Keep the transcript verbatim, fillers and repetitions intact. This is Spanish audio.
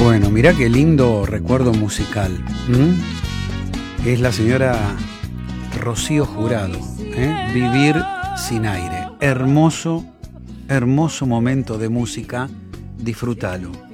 Bueno, mirá qué lindo recuerdo musical. ¿Mm? Es la señora Rocío Jurado, ¿eh? Vivir sin aire. Hermoso, hermoso momento de música. Disfrútalo.